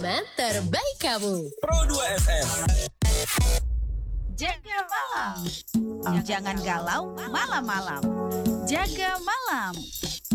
teman terbaik kamu. Pro 2 FM. Jaga malam. Jangan galau malam-malam. Jaga malam.